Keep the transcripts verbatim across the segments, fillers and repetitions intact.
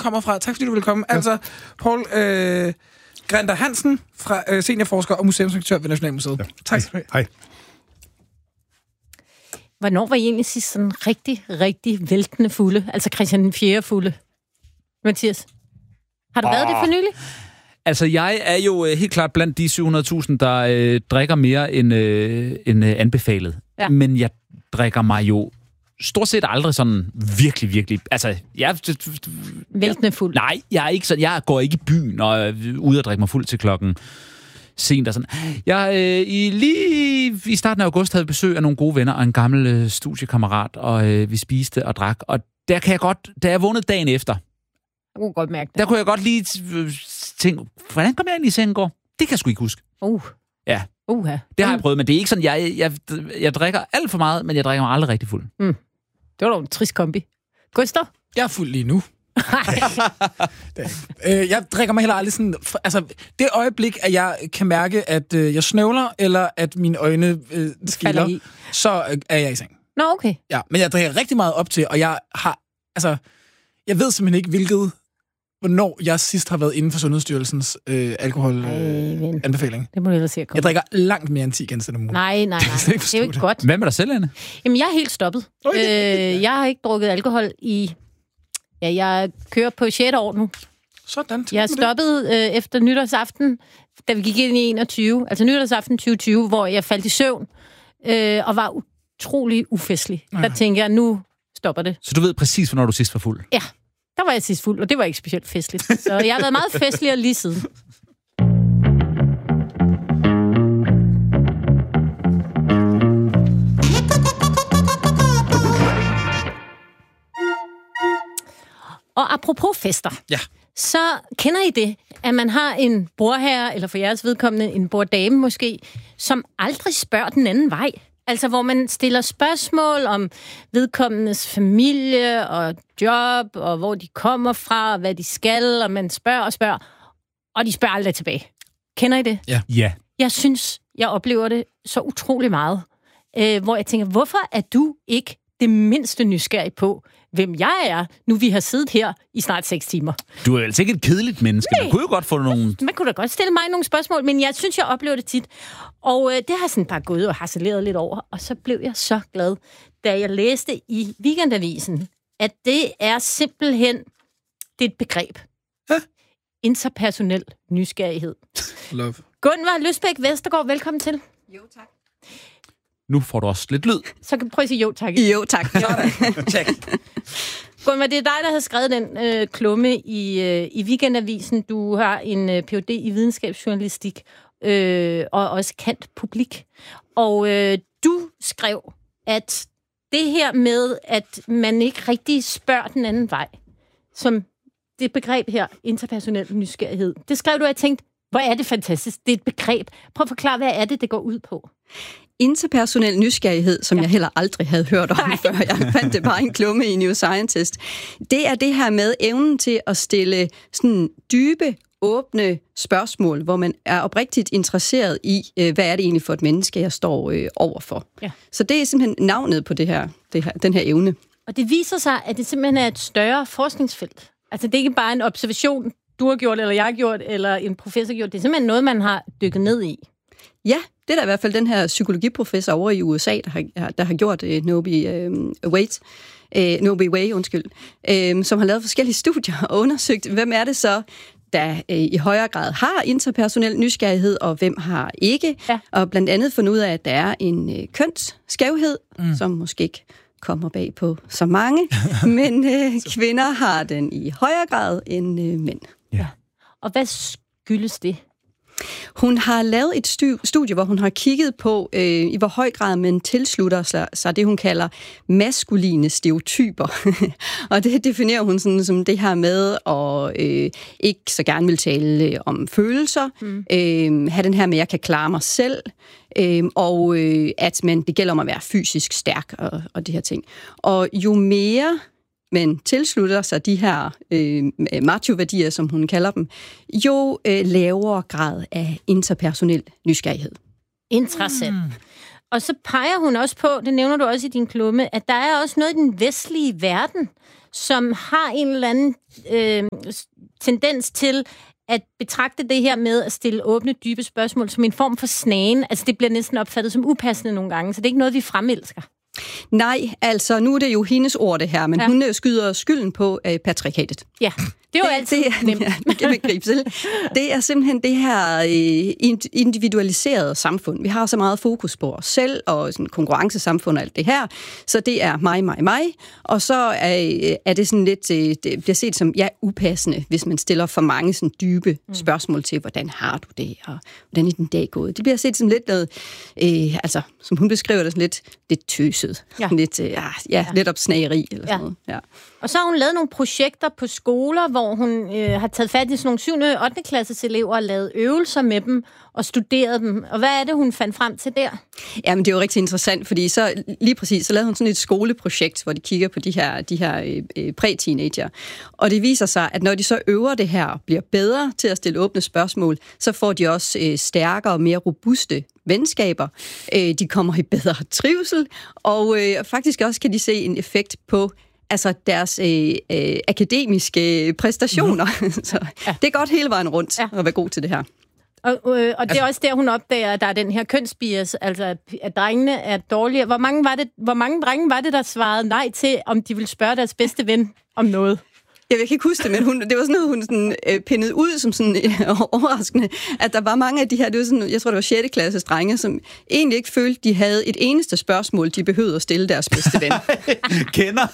kommer fra. Tak fordi du ville komme. Altså, Poul øh, Grinter Hansen, fra øh, seniorforsker og museumsinspektør ved Nationalmuseet. Ja. Tak skal du have. Hej. Hvornår var I egentlig sidst sådan rigtig, rigtig væltende fulde? Altså Christian den fjerde fulde? Mathias? Har du oh. været det for nylig? Altså, jeg er jo øh, helt klart blandt de syv hundrede tusind, der øh, drikker mere end, øh, end øh, anbefalet. Ja. Men jeg drikker mig jo stort set aldrig sådan virkelig, virkelig... Altså, jeg... Væltende fuld? Nej, jeg er ikke sådan... Jeg går ikke i byen og er ude og drikke mig fuld til klokken sent og sådan. Jeg øh, i lige i starten af august havde besøg af nogle gode venner og en gammel øh, studiekammerat, og øh, vi spiste og drak. Og der kan jeg godt... Da jeg vågnede dagen efter... Jeg kunne godt mærke det. Der kunne jeg godt lige tænke, hvordan kom jeg ind i sengen går? Det kan jeg sgu ikke huske. Uh. Ja. Uh-ha. Det har jeg prøvet, men det er ikke sådan, jeg, jeg, jeg drikker alt for meget, men jeg drikker mig aldrig rigtig fuld. Mm. Det var da en trist kombi. Gustav? Jeg er fuld lige nu. øh, jeg drikker mig heller aldrig sådan... Altså, det øjeblik, at jeg kan mærke, at øh, jeg snøvler, eller at mine øjne øh, skiller, så øh, er jeg i seng. Nå, okay. Ja, men jeg drikker rigtig meget op til, og jeg har... Altså, jeg ved simpelthen ikke, hvilket... Hvornår jeg sidst har været inden for Sundhedsstyrelsens øh, alkoholanbefaling. Det må du ellers se at komme. Jeg drikker langt mere end ti genstande om ugen. Nej, nej, nej. Det er, det er jo ikke godt. Hvad med dig selv, Anne? Jamen, jeg er helt stoppet. Okay. Øh, jeg har ikke drukket alkohol i... Ja, jeg kører på sjette år nu. Sådan. Jeg stoppede øh, efter nytårsaften, da vi gik ind i enogtyve. Altså nytårsaften tyve tyve, hvor jeg faldt i søvn øh, og var utrolig ufestlig. Der tænker jeg, nu stopper det. Så du ved præcis, hvornår du sidst var fuld? Ja. Der var jeg sidst fuld, og det var ikke specielt festligt. Så jeg har været meget festligere lige siden. Og apropos fester, ja. Så kender I det, at man har en bordherre, eller for jeres vedkommende en borddame måske, som aldrig spørger den anden vej. Altså, hvor man stiller spørgsmål om vedkommendes familie og job, og hvor de kommer fra, og hvad de skal, og man spørger og spørger, og de spørger aldrig tilbage. Kender I det? Ja. ja. Jeg synes, jeg oplever det så utrolig meget, øh, hvor jeg tænker, hvorfor er du ikke det mindste nysgerrig på, hvem jeg er, nu vi har siddet her i snart seks timer? Du er jo altså ikke et kedeligt menneske. Nej. Man kunne jo godt få nogle... Man kunne da godt stille mig nogle spørgsmål, men jeg synes, jeg oplever det tit. Og øh, det har sådan bare gået og harceleret lidt over, og så blev jeg så glad, da jeg læste i Weekendavisen, at det er simpelthen, det er et begreb. Hæ? Interpersonel nysgerrighed. Love. Gunvar Løsbæk Vestergaard, velkommen til. Jo, tak. Nu får du også lidt lyd. Så kan du prøve at sige jo, tak. Jo, tak. Tak. Gunvar, det er dig, der har skrevet den øh, klumme i, øh, i Weekendavisen. Du har en øh, P H D i videnskabsjournalistik, øh, og også kendt publik. Og øh, du skrev, at det her med, at man ikke rigtig spørger den anden vej, som det begreb her, interpersonel nysgerrighed, det skrev du, og jeg tænkte, hvor er det fantastisk. Det er et begreb. Prøv at forklare, hvad er det, det går ud på? Interpersonel nysgerrighed, som ja. jeg heller aldrig havde hørt om Nej. før. Jeg fandt det bare en klumme i New Scientist. Det er det her med evnen til at stille sådan dybe, åbne spørgsmål, hvor man er oprigtigt interesseret i, hvad er det egentlig for et menneske, jeg står øh, overfor. Ja. Så det er simpelthen navnet på det her, det her, den her evne. Og det viser sig, at det simpelthen er et større forskningsfelt. Altså det er ikke bare en observation, du har gjort, eller jeg har gjort, eller en professor har gjort. Det er simpelthen noget, man har dykket ned i. Ja, det er da i hvert fald den her psykologiprofessor over i U S A, der har, der har gjort uh, Nobi uh, Wade, uh, Nobi Way, undskyld, uh, som har lavet forskellige studier og undersøgt, hvem er det så, der uh, i højere grad har interpersonel nysgerrighed, og hvem har ikke. Ja. Og blandt andet fundet ud af, at der er en uh, kønsskævhed, mm. som måske ikke kommer bag på så mange, men uh, kvinder har den i højere grad end uh, mænd. Ja. Og hvad skyldes det? Hun har lavet et studie, hvor hun har kigget på, øh, i hvor høj grad man tilslutter sig, sig det, hun kalder maskuline stereotyper. Og det definerer hun sådan, som det her med at øh, ikke så gerne vil tale øh, om følelser, mm. øh, have den her med, at jeg kan klare mig selv, øh, og øh, at man, det gælder om at være fysisk stærk og, og det her ting. Og jo mere men tilslutter sig de her øh, macho-værdier, som hun kalder dem, jo øh, lavere grad af interpersonel nysgerrighed. Interessant. Mm. Og så peger hun også på, det nævner du også i din klumme, at der er også noget i den vestlige verden, som har en eller anden øh, tendens til at betragte det her med at stille åbne, dybe spørgsmål som en form for snagen. Altså, det bliver næsten opfattet som upassende nogle gange, så det er ikke noget, vi fremelsker. Nej, altså, nu er det jo hendes ord, det her, men ja. Hun skyder skylden på øh, patriarkatet. Ja, det er jo altid det, det, nemt. Ja, det kan man gribe til. Det er simpelthen det her øh, individualiserede samfund. Vi har så meget fokus på os selv, og sådan konkurrencesamfund og alt det her, så det er mig, mig, mig, og så er, er det sådan lidt, øh, det bliver set som, ja, upassende, hvis man stiller for mange sådan dybe mm. spørgsmål til, hvordan har du det, og hvordan er din dag gået. Det bliver set som lidt noget, øh, altså, som hun beskriver det, sådan lidt, lidt tøset, ja. lidt, øh, ja, ja, lidt opsnageri, eller sådan ja. noget. Ja. Og så har hun lavet nogle projekter på skoler, hvor hun øh, har taget fat i sådan nogle syvende og ottende klasses elever og lavet øvelser med dem og studeret dem. Og hvad er det, hun fandt frem til der? Jamen, det er jo rigtig interessant, fordi så lige præcis, så lavede hun sådan et skoleprojekt, hvor de kigger på de her, de her øh, præ-teenager. Og det viser sig, at når de så øver det her og bliver bedre til at stille åbne spørgsmål, så får de også øh, stærkere og mere robuste venskaber. Øh, de kommer i bedre trivsel, og øh, faktisk også kan de se en effekt på altså deres øh, øh, akademiske præstationer. Mm. Så ja. Det er godt hele vejen rundt ja. at være god til det her. Og, øh, og det er også der, hun opdager, at der er den her kønsbias, altså at drengene er dårligere. Hvor mange, var det, hvor mange drenge var det, der svarede nej til, om de ville spørge deres bedste ven om noget? Jeg kan ikke huske det, men hun, det var sådan noget, hun sådan, øh, pindede ud som sådan øh, overraskende, at der var mange af de her, det var sådan, jeg tror, det var sjette klasses drenge, som egentlig ikke følte, de havde et eneste spørgsmål, de behøvede at stille deres bedste ven. Kender.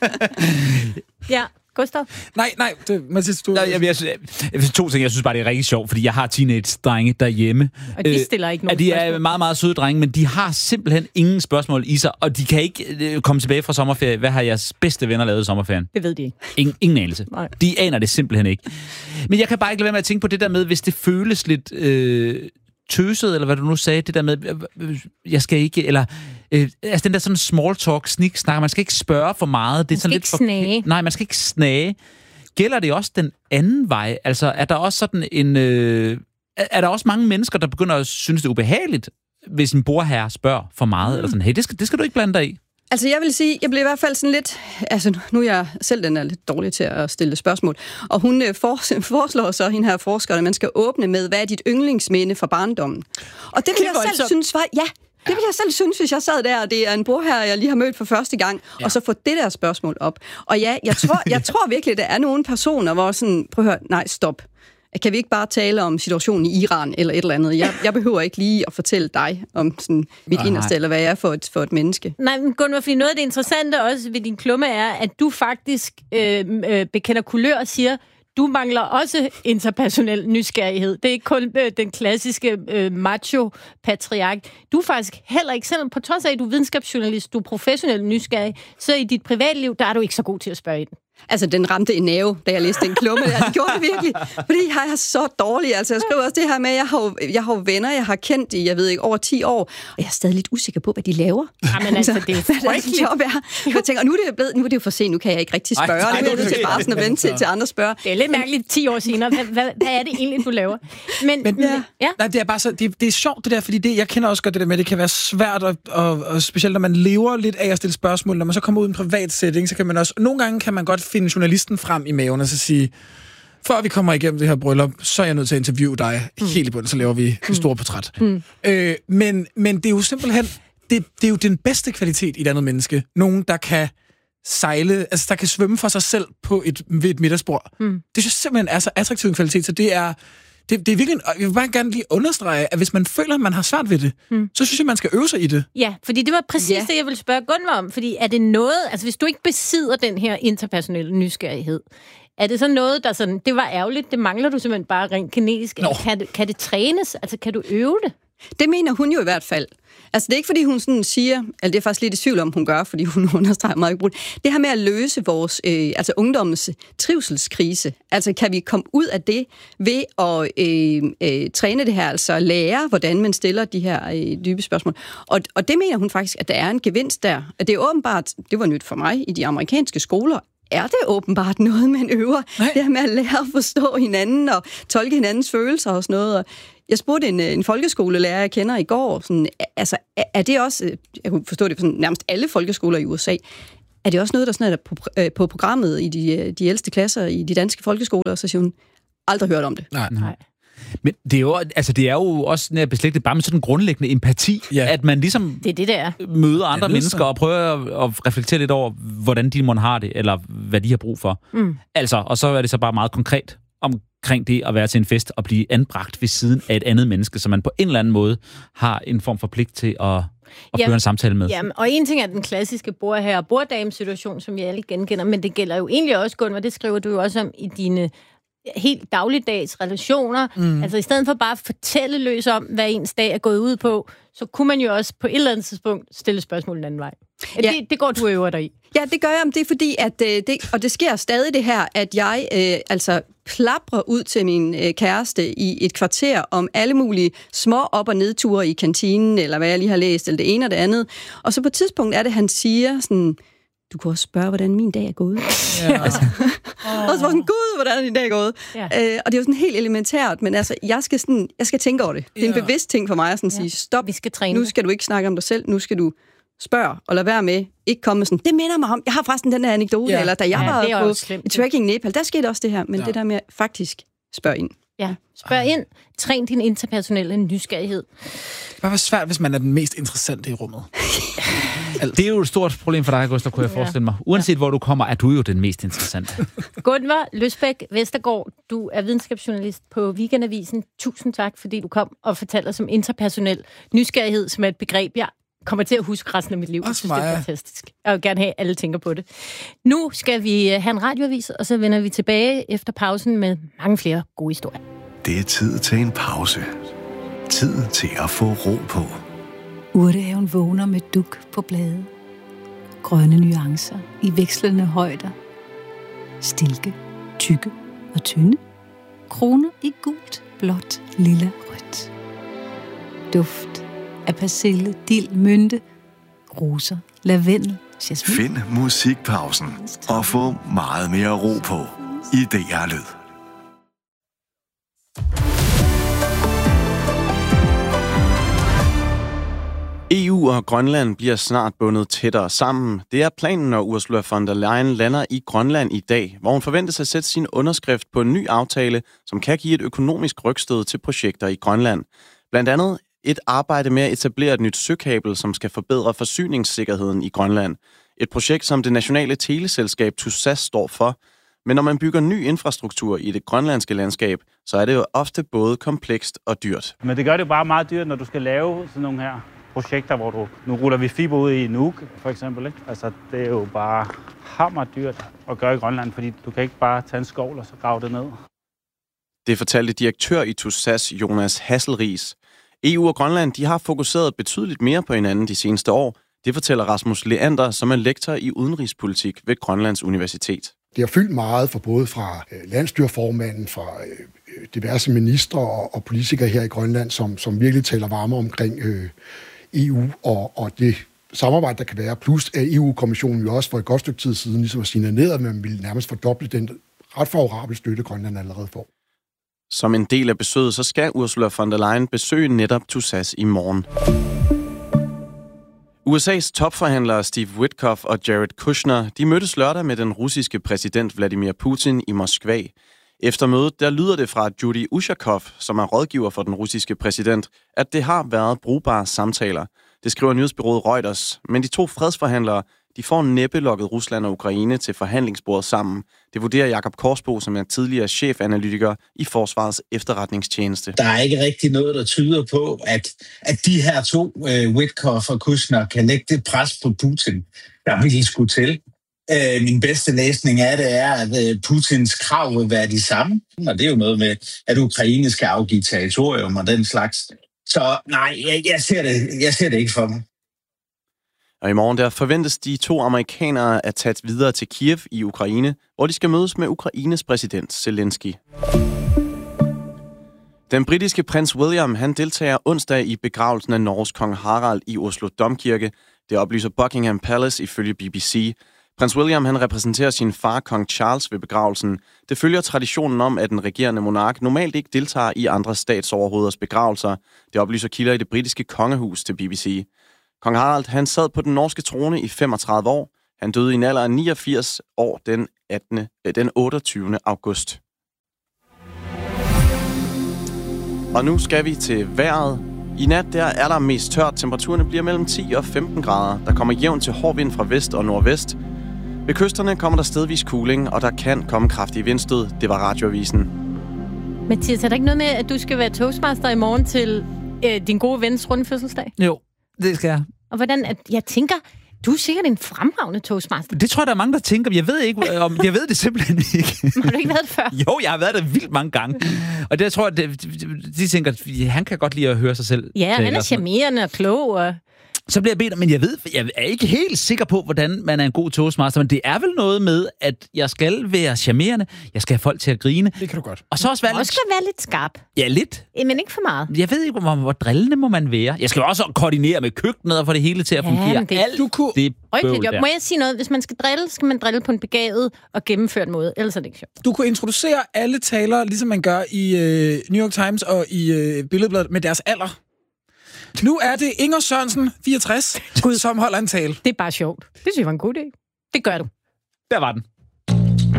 Ja. Gustav? Nej, nej. Det, Mathias, du... Nej, jeg, jeg, jeg, jeg, to ting. Jeg synes bare, det er rigtig sjovt, fordi jeg har teenage-drenge derhjemme. Og de stiller ikke nogen De spørgsmål. er meget, meget søde drenge, men de har simpelthen ingen spørgsmål i sig, og de kan ikke øh, komme tilbage fra sommerferie. Hvad har jeres bedste venner lavet i sommerferien? Det ved de ikke. Ingen, ingen anelse. Nej. De aner det simpelthen ikke. Men jeg kan bare ikke lade være med at tænke på det der med, hvis det føles lidt... Øh, tøset, eller hvad du nu sagde, det der med, jeg skal ikke, eller, øh, altså den der sådan small talk, sniksnak, man skal ikke spørge for meget. Det er man sådan skal lidt ikke for, snage. Nej, man skal ikke snage. Gælder det også den anden vej? Altså, er der også sådan en, øh, er der også mange mennesker, der begynder at synes, det er ubehageligt, hvis en bordherre spørger for meget, mm. eller sådan, hey, det skal, det skal du ikke blande dig i. Altså, jeg vil sige, jeg blev i hvert fald sådan lidt... Altså, nu er jeg selv den er lidt dårlig til at stille spørgsmål. Og hun øh, for, foreslår så, hende her forsker, at man skal åbne med, hvad er dit yndlingsminde fra barndommen? Og det vil jeg selv synes var... Ja, det vil jeg selv synes, hvis jeg sad der, og det er en bordherre, jeg lige har mødt for første gang, ja. Og så få det der spørgsmål op. Og ja, jeg tror, jeg tror virkelig, der er nogle personer, hvor sådan... Prøv at høre, nej, stop. Kan vi ikke bare tale om situationen i Iran eller et eller andet? Jeg, jeg behøver ikke lige at fortælle dig om sådan, mit Aha. inderste, eller hvad jeg er for et, for et menneske. Nej, men Gunvar, fordi noget af det interessante også ved din klumme er, at du faktisk øh, øh, bekender kulør og siger, du mangler også interpersonel nysgerrighed. Det er ikke kun øh, den klassiske øh, macho-patriark. Du er faktisk heller ikke, selvom på trods af, at du er videnskabsjournalist, du er professionel nysgerrig, så i dit privatliv, der er du ikke så god til at spørge i den. Altså, den ramte en nerve, da jeg læste den klumme. Det gjorde det virkelig, fordi jeg er så dårlig. Altså, jeg skriver også det her med, at jeg har jo, jeg har jo venner, jeg har kendt i, jeg ved ikke, over ti år, og jeg er stadig lidt usikker på, hvad de laver. Jamen altså, det er frygteligt. Jeg tænker, nu er det jo blevet, nu er det jo for sent, nu kan jeg ikke rigtig spørge. Ej, nu er det til bare sådan at vente til, til andre spørger. Det er lidt mærkeligt ti år senere. Hvad, hvad, hvad er det egentlig, du laver? Men, men ja. Ja. Nej, det er bare så, det, det er sjovt det der, fordi det, jeg kender også godt det der med, det kan være svært, og, og, og specielt når man lever lidt af at stille spørgsmål, når man så kommer ud i en privat setting, så kan man også, nogle gange kan man godt finde journalisten frem i maven og så sige, før vi kommer igennem det her bryllup, så er jeg nødt til at interviewe dig mm. helt i bunden, så laver vi en stor portræt. Mm. Øh, men, men det er jo simpelthen, det, det er jo den bedste kvalitet i et andet menneske. Nogen, der kan sejle, altså der kan svømme for sig selv på et, ved et middagsbord. Mm. Det synes jeg simpelthen er så attraktiv en kvalitet, så det er, det, det er virkelig, jeg vil bare gerne lige understrege, at hvis man føler, at man har svært ved det, mm. så synes jeg, man skal øve sig i det. Ja, fordi det var præcis ja. det, jeg ville spørge Gunvar om, fordi er det noget, altså hvis du ikke besidder den her interpersonelle nysgerrighed, er det så noget, der sådan, det var ærgerligt, det mangler du simpelthen bare rent genetisk, eller kan det, kan det trænes, altså kan du øve det? Det mener hun jo i hvert fald. Altså det er ikke fordi hun sådan siger, eller det er faktisk lidt i tvivl om hun gør, fordi hun understreger meget brugt. Det her med at løse vores, øh, altså ungdommens trivselskrise. Altså kan vi komme ud af det ved at øh, øh, træne det her, altså lære, hvordan man stiller de her øh, dybe spørgsmål. Og, og det mener hun faktisk, at der er en gevinst der. At det er åbenbart, det var nyt for mig, i de amerikanske skoler, er det åbenbart noget, man øver. Nej. Det her med at lære at forstå hinanden og tolke hinandens følelser og sådan noget. Og jeg spurgte en, en folkeskolelærer, jeg kender i går, sådan, altså, er det også, jeg kunne forstå det på sådan, nærmest alle folkeskoler i U S A, er det også noget, der sådan er på, øh, på programmet i de, de ældste klasser i de danske folkeskoler? Og så siger hun, aldrig hørt om det. Nej, Nej. Men det er jo, altså det er jo også nær beslægtet bare med sådan en grundlæggende empati, Ja. at man ligesom Det er det, der er. møder andre Ja, mennesker og prøver at, at reflektere lidt over, hvordan de måtte har det, eller hvad de har brug for. Mm. Altså, og så er det så bare meget konkret omkring det at være til en fest og blive anbragt ved siden af et andet menneske, som man på en eller anden måde har en form for pligt til at, at Ja. føre en samtale med. Jamen, og en ting er den klassiske bordherre- og borddame-situation, som vi alle genkender, men det gælder jo egentlig også, Gunvar, det skriver du jo også om i dine helt dagligdags relationer. Mm. Altså i stedet for bare at fortælle løs om, hvad ens dag er gået ud på, så kunne man jo også på et eller andet tidspunkt stille spørgsmål den anden vej. Ja. Det, det går du øver dig i. Ja, det gør jeg, men det er fordi, at øh, det, og det sker stadig det her, at jeg øh, altså plaprer ud til min øh, kæreste i et kvarter om alle mulige små op- og nedture i kantinen, eller hvad jeg lige har læst, eller det ene og det andet. Og så på et tidspunkt er det, han siger sådan, du kunne også spørge, hvordan min dag er gået. Ja. altså, oh. Og så var sådan, gud, hvordan er din dag gået? Ja. Øh, og det er jo sådan helt elementært, men altså, jeg skal, sådan, jeg skal tænke over det. Det er en ja. bevidst ting for mig at sådan ja. sige, stop, vi skal træne. Nu skal du ikke snakke om dig selv, nu skal du spørg og lad være med, ikke komme med sådan, det minder mig om, jeg har forresten den her anekdote, ja. eller da jeg ja, var på i Trekking Nepal, der skete også det her, men ja. det der med faktisk spørg ind. Ja, spørg ind, træn din interpersonelle nysgerrighed. Det var svært, hvis man er den mest interessante i rummet. Det er jo et stort problem for dig, Gustav, kunne jeg forestille mig. Uanset ja. hvor du kommer, er du jo den mest interessante. Gunvar Løsbæk Vestergaard, du er videnskabsjournalist på Weekendavisen. Tusind tak, fordi du kom og fortalte os om interpersonel nysgerrighed, som er et begreb, jeg kommer til at huske resten af mit liv. Også det er fantastisk. Jeg vil gerne have, at alle tænker på det. Nu skal vi have en radioavis, og så vender vi tilbage efter pausen med mange flere gode historier. Det er tid til en pause. Tid til at få ro på. Urtehaven vågner med duk på blade. Grønne nuancer i vekslende højder. Stilke, tykke og tynde. Kroner i gult, blåt, lilla, rødt. Duft af persille, dild, mynte, roser, lavendel, jasmin. Find musikpausen og få meget mere ro på i D R Lyd. E U og Grønland bliver snart bundet tættere sammen. Det er planen, når Ursula von der Leyen lander i Grønland i dag, hvor hun forventes at sætte sin underskrift på en ny aftale, som kan give et økonomisk rygstød til projekter i Grønland. Blandt andet et arbejde med at etablere et nyt søkabel, som skal forbedre forsyningssikkerheden i Grønland. Et projekt, som det nationale teleselskab TUSAS står for. Men når man bygger ny infrastruktur i det grønlandske landskab, så er det jo ofte både komplekst og dyrt. Men det gør det jo bare meget dyrt, når du skal lave sådan nogle her projekter, hvor du... Nu ruller vi fiber ud i Nuuk, for eksempel. Ikke? Altså, det er jo bare hammerdyrt at gøre i Grønland, fordi du kan ikke bare tage en skovl og så grave det ned. Det fortalte direktør i TUSAS, Jonas Hasselriis. E U og Grønland de har fokuseret betydeligt mere på hinanden de seneste år. Det fortæller Rasmus Leander, som er lektor i udenrigspolitik ved Grønlands Universitet. Det har fyldt meget for både fra landsstyreformanden, fra diverse ministre og politikere her i Grønland, som, som virkelig taler varme omkring øh, E U og, og det samarbejde, der kan være. Plus at E U-kommissionen jo også for et godt stykke tid siden ligesom at signalere, at man ville nærmest fordoble den ret favorable støtte, Grønland allerede får. Som en del af besøget, så skal Ursula von der Leyen besøge netop TUSAS i morgen. U S A's topforhandlere Steve Witkoff og Jared Kushner, de mødtes lørdag med den russiske præsident Vladimir Putin i Moskva. Efter mødet, der lyder det fra Judy Ushakov, som er rådgiver for den russiske præsident, at det har været brugbare samtaler. Det skriver nyhedsbureauet Reuters, men de to fredsforhandlere, de får næppe lokket Rusland og Ukraine til forhandlingsbordet sammen. Det vurderer Jakob Korsbo, som er tidligere chefanalytiker i Forsvarets efterretningstjeneste. Der er ikke rigtig noget, der tyder på, at, at de her to, uh, Witkoff og Kushner, kan lægge det pres på Putin, der virkelig skulle til. Uh, min bedste læsning af det er, at uh, Putins krav vil være de samme. Og det er jo noget med, at Ukraine skal afgive territorium og den slags. Så nej, jeg, jeg, ser, det, jeg ser det ikke for mig. Og i morgen der forventes de to amerikanere at tage videre til Kiev i Ukraine, hvor de skal mødes med Ukraines præsident Zelensky. Den britiske prins William, han deltager onsdag i begravelsen af Norges kong Harald i Oslo Domkirke. Det oplyser Buckingham Palace ifølge B B C. Prins William, han repræsenterer sin far, kong Charles, ved begravelsen. Det følger traditionen om, at den regerende monark normalt ikke deltager i andre statsoverhoveders begravelser. Det oplyser kilder i det britiske kongehus til B B C. Kong Harald, han sad på den norske trone i femogtredive år. Han døde i en alder af niogfirs år den, attende, den otteogtyvende august. Og nu skal vi til vejret. I nat der er der mest tørt. Temperaturerne bliver mellem ti og femten grader. Der kommer jævn til hård vind fra vest og nordvest. Ved kysterne kommer der stedvis kuling, og der kan komme kraftige vindstød. Det var Radioavisen. Mathias, er der ikke noget med, at du skal være toastmaster i morgen til øh, din gode vens runde fødselsdag? Jo, det skal jeg. Og hvordan, at jeg tænker, du er sikkert en fremragende toastmaster. Det tror jeg, der er mange, der tænker. Jeg ved ikke, om jeg ved det simpelthen ikke. Har du ikke været det før? Jo, jeg har været der vildt mange gange. Og det jeg tror jeg, de, de tænker, at han kan godt lide at høre sig selv. Ja, han er charmerende og klog. Og... Så bliver jeg bedt, men jeg ved, jeg er ikke helt sikker på, hvordan man er en god toastmaster, men det er vel noget med, at jeg skal være charmerende, jeg skal have folk til at grine. Det kan du godt. Og så også være lidt... skal være lidt skarp. Ja, lidt. Men ikke for meget. Jeg ved ikke, hvor, hvor drillende må man være. Jeg skal jo også koordinere med køkkenet og få det hele til at fungere. Ja, det... Alt du kunne... det bøvl der. Må jeg sige noget? Hvis man skal drille, skal man drille på en begavet og gennemført måde. Ellers er det ikke sjovt. Du kunne introducere alle talere, ligesom man gør i øh, New York Times og i øh, Billedbladet, med deres alder. Nu er det Inger Sørensen, fireogtres, Gud, som holder en tale. Det er bare sjovt. Det synes jeg var en god idé. Det gør du. Der var den.